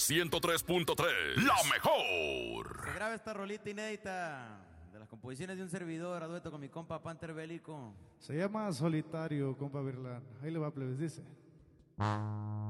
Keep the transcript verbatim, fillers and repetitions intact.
ciento tres punto tres. La mejor. Se graba esta rolita inédita de las composiciones de un servidor a dueto con mi compa Panther Bélico. Se llama Solitario, compa Virlán. Ahí le va, plebes, dice.